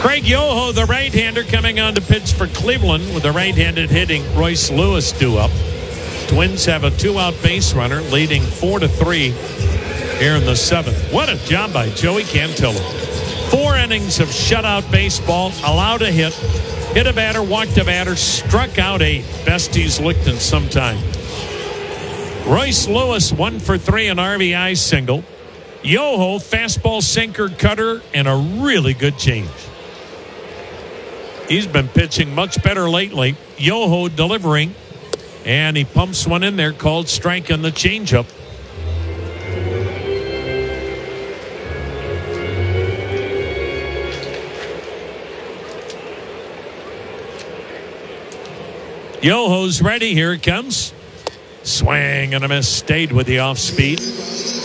Craig Yoho, the right-hander, coming on to pitch for Cleveland with the right-handed hitting Royce Lewis due up. Twins have a 2-out base runner, leading 4-3 here in the 7th. What a job by Joey Cantillo. 4 innings of shutout baseball, allowed a hit a batter, walked a batter, struck out 8. Best he's looked in some time. Royce Lewis 1 for 3, an RBI single. Yoho, fastball, sinker, cutter, and a really good change. He's been pitching much better lately. Yoho delivering, and he pumps one in there called strike on the changeup. Yoho's ready. Here it comes. Swing and a miss. Stayed with the off speed.